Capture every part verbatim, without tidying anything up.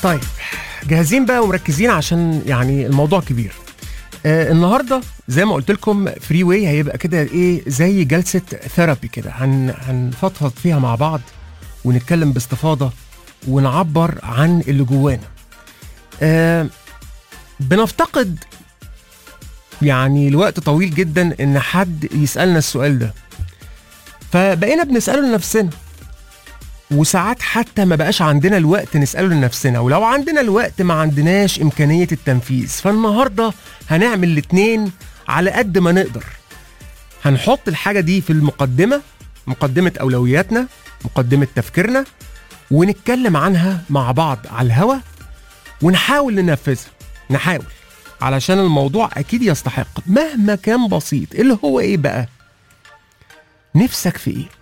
طيب جاهزين بقى ومركزين عشان يعني الموضوع كبير. آه النهارده زي ما قلت لكم فري واي هيبقى كده ايه زي جلسه ثيرابي كده، هن هنفضفض فيها مع بعض ونتكلم باستفاضه ونعبر عن اللي جوانا. آه بنفتقد يعني لوقت طويل جدا ان حد يسالنا السؤال ده، فبقينا بنساله لنفسنا، وساعات حتى ما بقاش عندنا الوقت نسأله لنفسنا، ولو عندنا الوقت ما عندناش إمكانية التنفيذ. فالنهاردة هنعمل الاتنين على قد ما نقدر. هنحط الحاجة دي في المقدمة، مقدمة أولوياتنا، مقدمة تفكيرنا، ونتكلم عنها مع بعض على الهوا ونحاول ننفذها. نحاول علشان الموضوع أكيد يستحق مهما كان بسيط. اللي هو إيه بقى؟ نفسك في إيه؟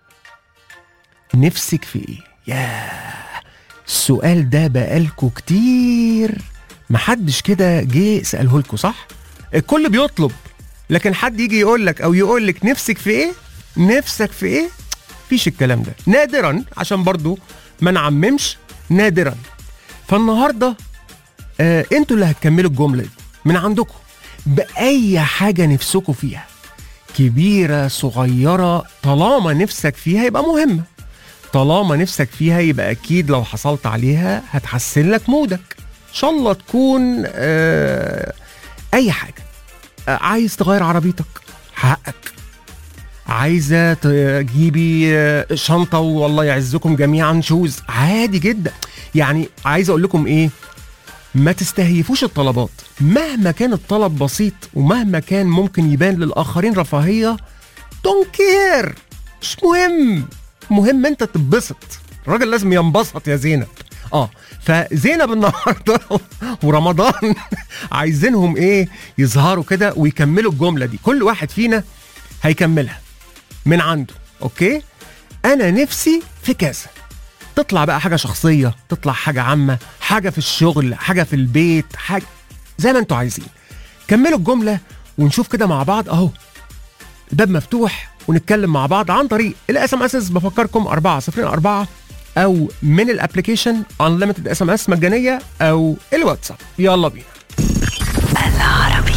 نفسك في ايه؟ ياه، السؤال ده بقالكوا كتير محدش كده جه سأله لكوا، صح؟ الكل بيطلب، لكن حد يجي يقولك او يقولك نفسك في ايه؟ نفسك في ايه؟ فيش الكلام ده، نادرا، عشان برضو ما نعممش، نادرا. فالنهاردة آه انتوا اللي هتكملوا الجملة دي من عندكم بأي حاجة نفسكوا فيها، كبيرة صغيرة، طالما نفسك فيها يبقى مهمة. طالما نفسك فيها يبقى أكيد لو حصلت عليها هتحسن لك مودك. إن شاء الله تكون آه أي حاجة. آه عايز تغير عربيتك، حقك. عايزة تجيبي آه شنطة والله يعزكم جميعا شوز، عادي جدا. يعني عايز أقول لكم إيه، ما تستهيفوش الطلبات مهما كان الطلب بسيط، ومهما كان ممكن يبان للآخرين رفاهية. دونت كير، مش مهم، مهم انت تتبسط. الراجل لازم ينبسط يا زينب. اه فزينب النهارده ورمضان عايزينهم ايه؟ يظهروا كده ويكملوا الجمله دي. كل واحد فينا هيكملها من عنده. اوكي، انا نفسي في كذا. تطلع بقى حاجه شخصيه، تطلع حاجه عامه، حاجه في الشغل، حاجه في البيت، حاجه زي ما انتوا عايزين. كملوا الجمله ونشوف كده مع بعض. اهو الباب مفتوح ونتكلم مع بعض عن طريق الاس ام اس. بفكركم أربعة صفر أربعة او من الابليكيشن Unlimited اس ام اس مجانيه او الواتساب. يلا بينا. العربي